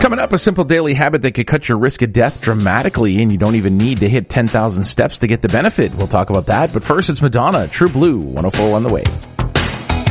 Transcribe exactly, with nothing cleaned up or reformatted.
Coming up, a simple daily habit that could cut your risk of death dramatically, and you don't even need to hit ten thousand steps to get the benefit. We'll talk about that. But first, it's Madonna, True Blue, one oh four on The Wave.